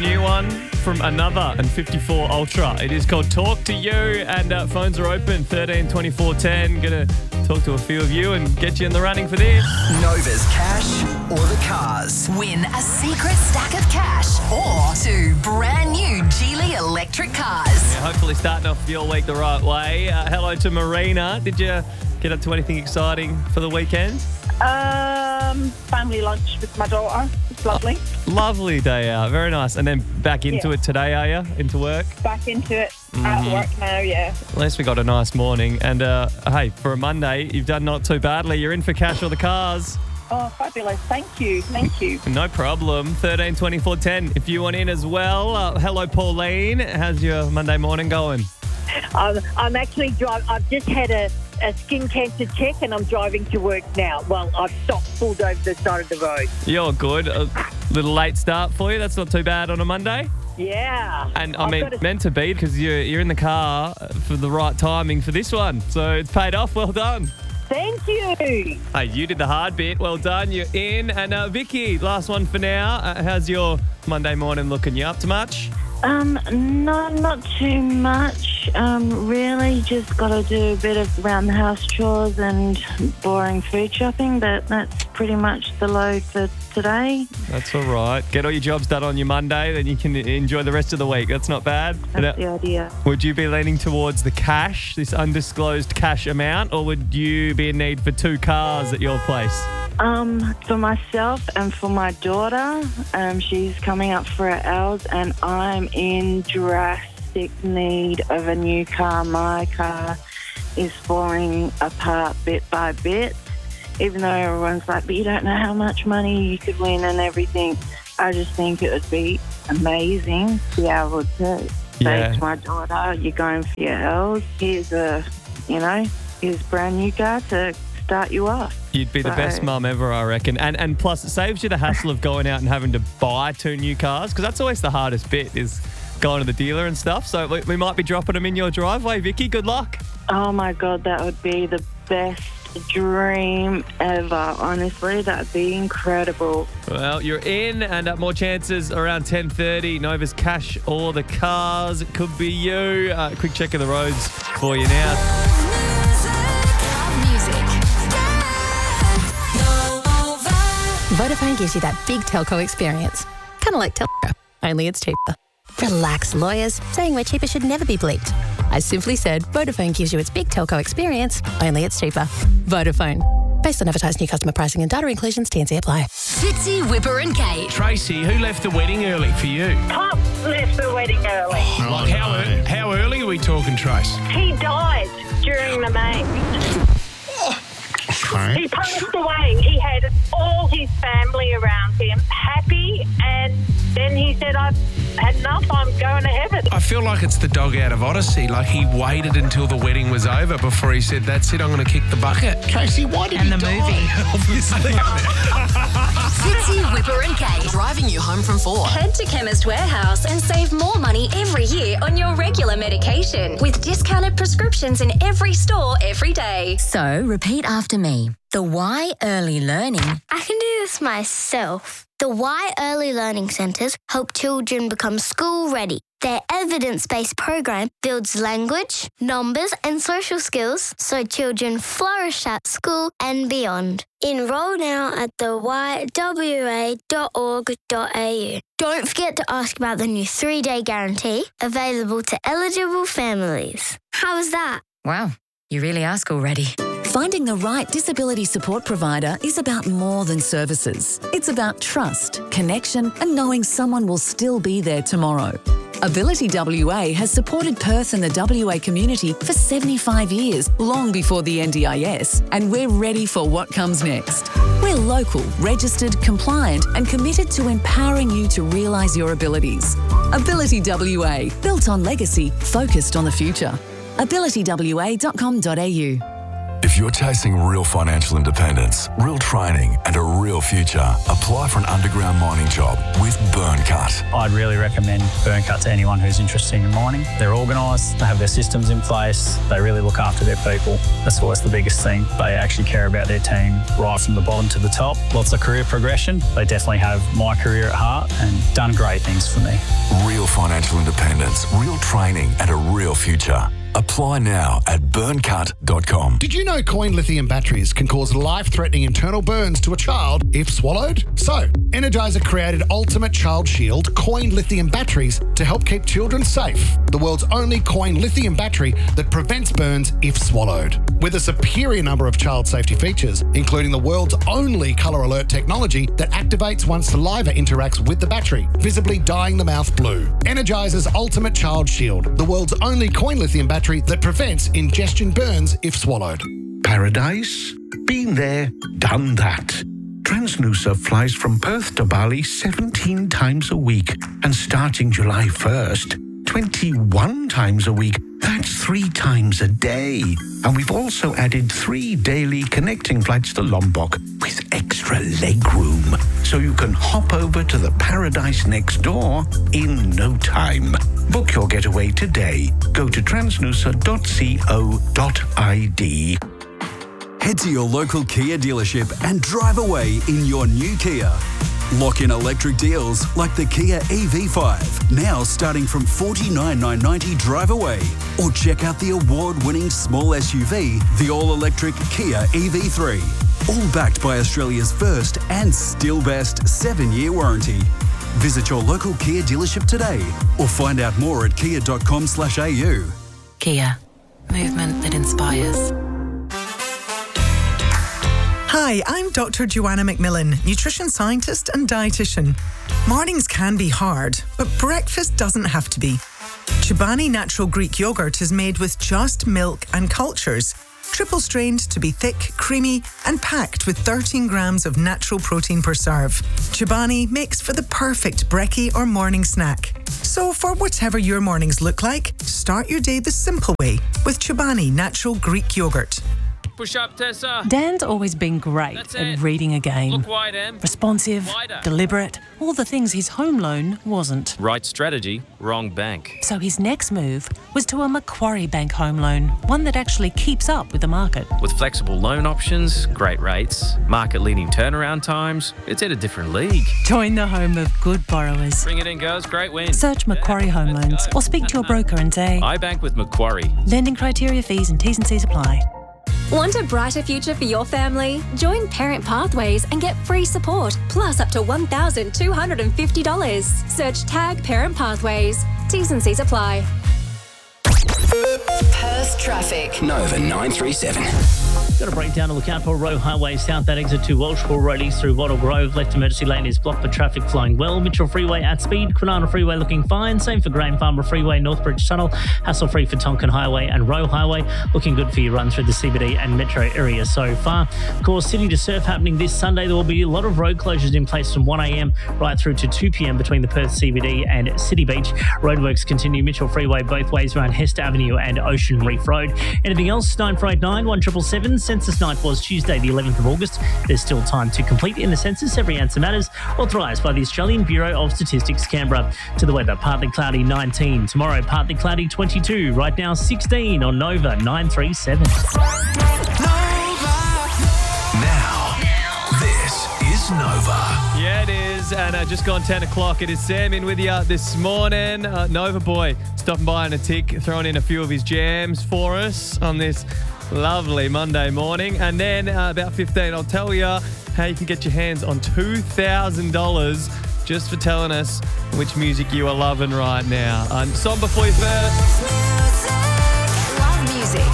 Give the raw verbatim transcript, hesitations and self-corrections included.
new one from Another and fifty-four Ultra. It is called Talk to You, and uh, phones are open thirteen twenty-four ten. Gonna talk to a few of you and get you in the running for this. Nova's cash or the cars. Win a secret stack of cash or two brand new Geely electric cars. Yeah, hopefully starting off your week the right way. Uh, hello to Marina. Did you get up to anything exciting for the weekend? Um, family lunch with my daughter. It's lovely. Lovely day out. Very nice. And then back into Yeah. it today, are you? Into work? Back into it. At work now, yeah. At least we got a nice morning. And uh, hey, for a Monday, you've done not too badly. You're in for cash or the cars. Oh, fabulous. Thank you. Thank you. No problem. thirteen twenty-four ten. If you want in as well. Uh, hello, Pauline. How's your Monday morning going? Um, I'm actually driving. I've just had a, a skin cancer check and I'm driving to work now. Well, I've stopped, pulled over the side of the road. You're good. A little late start for you. That's not too bad on a Monday. Yeah. And I I've mean, got a- meant to be because you're, you're in the car for the right timing for this one. So it's paid off. Well done. Thank you. Hey, you did the hard bit. Well done. You're in. And uh, Vicky, last one for now. Uh, how's your Monday morning looking? You up to much? Um, no, not too much. Um, really, just got to do a bit of round the house chores and boring food shopping, but that's pretty much the low for today. That's all right. Get all your jobs done on your Monday, then you can enjoy the rest of the week. That's not bad. That's the idea. Would you be leaning towards the cash, this undisclosed cash amount, or would you be in need for two cars at your place? Um, for myself and for my daughter, um, she's coming up for her L's, and I'm in drastic need of a new car. My car is falling apart bit by bit, even though everyone's like, but you don't know how much money you could win and everything. I just think it would be amazing to be able to say Yeah. to my daughter, you're going for your L's, here's a, you know, here's a brand new car to start you off. You'd be the So- best mum ever, I reckon. And and plus, it saves you the hassle of going out and having to buy two new cars, because that's always the hardest bit, is going to the dealer and stuff. So we, we might be dropping them in your driveway. Vicky, good luck. Oh my God, that would be the best dream ever. Honestly, that'd be incredible. Well, you're in, and uh, more chances around ten thirty. Nova's cash or the cars. It could be you. Uh, quick check of the roads for you now. Vodafone gives you that big telco experience. Kind of like Telco, only it's cheaper. Relax, lawyers. Saying we're cheaper should never be bleeped. I simply said Vodafone gives you its big telco experience, only it's cheaper. Vodafone. Based on advertised new customer pricing and data inclusions, T and C apply. Fitzy, Whipper and Kate. Tracy, who left the wedding early for you? Pop left the wedding early. Like how, ear- how early are we talking, Trace? He died during the main. He passed away. He had all his family around him, happy, and then he said, I've had enough, I'm going to heaven. I feel like it's the dog out of Odyssey. Like he waited until the wedding was over before he said, that's it, I'm going to kick the bucket. Tracy, why did And he the die? movie. Obviously. Fitzy, Whipper and Kate. Driving you home from four. Head to Chemist Warehouse and save more money every year on your regular medication with discounted prescriptions in every store every day. So, repeat after me. The Y Early Learning. I can do this myself. The Y Early Learning Centres help children become school ready. Their evidence-based program builds language, numbers and social skills so children flourish at school and beyond. Enroll now at the y w a dot org dot a u. Don't forget to ask about the new three-day guarantee available to eligible families. How was that? Wow, you really are school ready. Finding the right disability support provider is about more than services. It's about trust, connection, and knowing someone will still be there tomorrow. Ability W A has supported Perth and the W A community for seventy-five years, long before the N D I S, and we're ready for what comes next. We're local, registered, compliant, and committed to empowering you to realise your abilities. Ability W A, built on legacy, focused on the future. ability w a dot com dot a u. If you're chasing real financial independence, real training and a real future, apply for an underground mining job with Burncut. I'd really recommend Burncut to anyone who's interested in mining. They're organised, they have their systems in place, they really look after their people. That's always the biggest thing. They actually care about their team right from the bottom to the top. Lots of career progression. They definitely have my career at heart and done great things for me. Real financial independence, real training and a real future. Apply now at burncut dot com. Did you know coin lithium batteries can cause life-threatening internal burns to a child if swallowed? So, Energizer created Ultimate Child Shield coin lithium batteries to help keep children safe. The world's only coin lithium battery that prevents burns if swallowed. With a superior number of child safety features, including the world's only colour alert technology that activates once saliva interacts with the battery, visibly dyeing the mouth blue. Energizer's Ultimate Child Shield, the world's only coin lithium battery that prevents ingestion burns if swallowed. Paradise? Been there, done that. Transnusa flies from Perth to Bali seventeen times a week, and starting July first, twenty-one times a week. That's three times a day. And we've also added three daily connecting flights to Lombok with extra leg room, so you can hop over to the paradise next door in no time. Book your getaway today. Go to transnusa dot co dot I D. Head to your local Kia dealership and drive away in your new Kia. Lock in electric deals like the Kia E V five, now starting from forty-nine thousand nine hundred ninety drive away. Or check out the award-winning small S U V, the all-electric Kia E V three. All backed by Australia's first and still best seven-year warranty. Visit your local Kia dealership today or find out more at kia dot com slash a u. Kia. Movement that inspires. Hi, I'm Doctor Joanna McMillan, nutrition scientist and dietitian. Mornings can be hard, but breakfast doesn't have to be. Chobani Natural Greek Yogurt is made with just milk and cultures, triple strained to be thick, creamy, and packed with thirteen grams of natural protein per serve. Chobani makes for the perfect brekkie or morning snack. So for whatever your mornings look like, start your day the simple way with Chobani Natural Greek Yogurt. Push up, Tessa. Dan's always been great That's at it. reading a game. Look wide, Em. Responsive, Wider. deliberate, all the things his home loan wasn't. Right strategy, wrong bank. So his next move was to a Macquarie Bank home loan, one that actually keeps up with the market. With flexible loan options, great rates, market-leading turnaround times, it's at a different league. Join the home of good borrowers. Bring it in, girls. Great win. Search Macquarie Home Loans or speak to your broker and say, I bank with Macquarie. Lending criteria, fees and T's and C's apply. Want a brighter future for your family? Join Parent Pathways and get free support, plus up to one thousand two hundred fifty dollars. Search tag Parent Pathways. T's and C's apply. Perth traffic. Nova nine three seven. Got a breakdown to look out for. Roe Highway south, that exit to Welshpool Road east through Wattle Grove. Left emergency lane is blocked for traffic flowing well. Mitchell Freeway at speed. Kwinana Freeway looking fine. Same for Graham Farmer Freeway, Northbridge Tunnel. Hassle free for Tonkin Highway and Roe Highway. Looking good for your run through the C B D and metro area so far. Of course, City to Surf happening this Sunday. There will be a lot of road closures in place from one a m right through to two p m between the Perth C B D and City Beach. Roadworks continue Mitchell Freeway both ways around Hester Avenue and Ocean Reef Road. Anything else? nine four eight nine, one seven seven seven. Census night was Tuesday the eleventh of August. There's still time to complete in the census. Every answer matters. Authorised by the Australian Bureau of Statistics, Canberra. To the weather, partly cloudy nineteen. Tomorrow, partly cloudy twenty-two. Right now, sixteen on Nova nine three seven. Now, this is Nova. Yeah, it is. And uh, just gone ten o'clock. It is Sam in with you this morning. Uh, Nova Boy stopping by on a tick, throwing in a few of his jams for us on this lovely Monday morning. And then uh, about fifteen, I'll tell you how you can get your hands on two thousand dollars just for telling us which music you are loving right now. And song before you first.